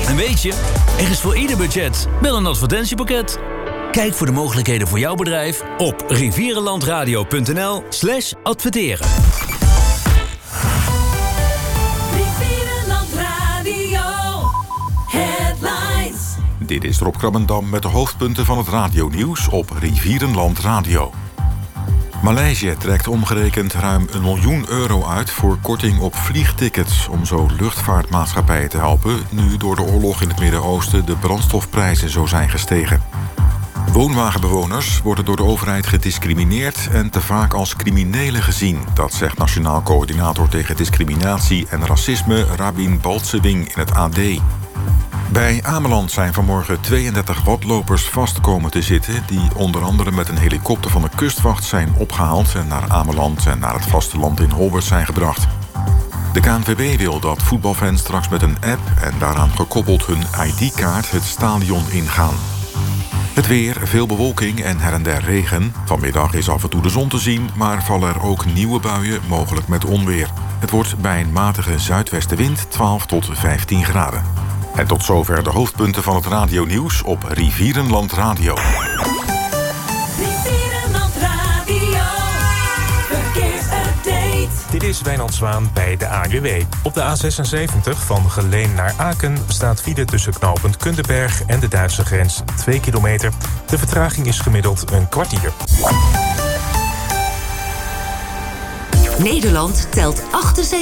En weet je, er is voor ieder budget wel een advertentiepakket. Kijk voor de mogelijkheden voor jouw bedrijf op rivierenlandradio.nl/adverteren. Rivierenland Radio Headlines. Dit is Rob Krabbendam met de hoofdpunten van het radionieuws op Rivierenland Radio. Maleisië trekt omgerekend ruim €1 miljoen uit voor korting op vliegtickets om zo luchtvaartmaatschappijen te helpen, nu door de oorlog in het Midden-Oosten de brandstofprijzen zo zijn gestegen. Woonwagenbewoners worden door de overheid gediscrimineerd en te vaak als criminelen gezien. Dat zegt Nationaal Coördinator tegen Discriminatie en Racisme Rabin Baltsewing in het AD. Bij Ameland zijn vanmorgen 32 wadlopers vast komen te zitten, die onder andere met een helikopter van de kustwacht zijn opgehaald en naar Ameland en naar het vasteland in Holbert zijn gebracht. De KNVB wil dat voetbalfans straks met een app en daaraan gekoppeld hun ID-kaart het stadion ingaan. Het weer, veel bewolking en her en der regen. Vanmiddag is af en toe de zon te zien, maar vallen er ook nieuwe buien, mogelijk met onweer. Het wordt bij een matige zuidwestenwind 12 tot 15 graden. En tot zover de hoofdpunten van het radionieuws op Rivierenland Radio. Rivierenland Radio Verkeersupdate. Dit is Wijnand Zwaan bij de ANWB. Op de A76 van Geleen naar Aken staat file tussen knooppunt Kunderberg en de Duitse grens 2 kilometer. De vertraging is gemiddeld een kwartier. Nederland telt 78